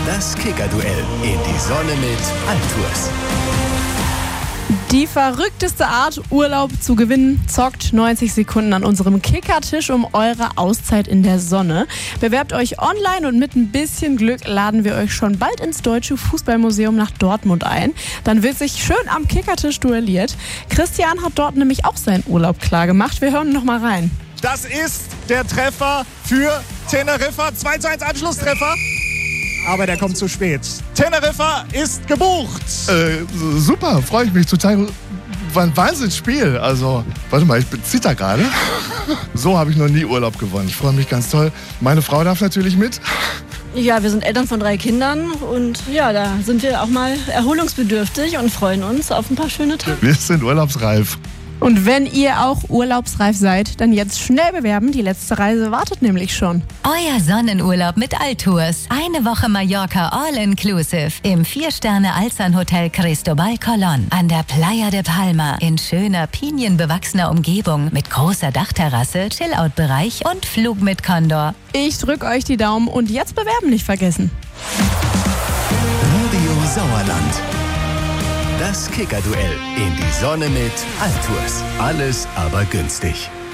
Das Kicker-Duell in die Sonne mit Altours. Die verrückteste Art, Urlaub zu gewinnen, zockt 90 Sekunden an unserem Kickertisch um eure Auszeit in der Sonne. Bewerbt euch online und mit ein bisschen Glück laden wir euch schon bald ins Deutsche Fußballmuseum nach Dortmund ein. Dann wird sich schön am Kickertisch duelliert. Christian hat dort nämlich auch seinen Urlaub klar gemacht. Wir hören noch mal rein. Das ist der Treffer für Teneriffa. 2:1 Anschlusstreffer. Aber der kommt zu spät. Teneriffa ist gebucht. Super, freue ich mich total. War ein Wahnsinnsspiel. Also, warte mal, ich zitter gerade. So habe ich noch nie Urlaub gewonnen. Ich freue mich ganz toll. Meine Frau darf natürlich mit. Ja, wir sind Eltern von 3 Kindern und ja, da sind wir auch mal erholungsbedürftig und freuen uns auf ein paar schöne Tage. Wir sind urlaubsreif. Und wenn ihr auch urlaubsreif seid, dann jetzt schnell bewerben. Die letzte Reise wartet nämlich schon. Euer Sonnenurlaub mit Altours. Eine Woche Mallorca All-Inclusive im 4-Sterne-Alzan-Hotel Cristobal Colón an der Playa de Palma in schöner, pinienbewachsener Umgebung mit großer Dachterrasse, Chill-Out-Bereich und Flug mit Condor. Ich drücke euch die Daumen und jetzt bewerben nicht vergessen. Radio Sauerland. Das Kicker-Duell in die Sonne mit Altours. Alles aber günstig.